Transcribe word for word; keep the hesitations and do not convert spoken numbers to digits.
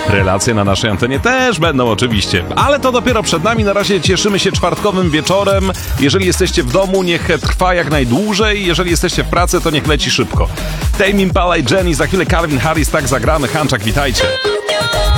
Relacje na naszej antenie też będą oczywiście, ale to dopiero przed nami. Na razie cieszymy się czwartkowym wieczorem. Jeżeli jesteście w domu, niech trwa jak najdłużej. Jeżeli jesteście w pracy, to niech leci szybko. Tame Impala i Jenny, za chwilę Calvin Harris, tak zagramy. Hanczak, witajcie.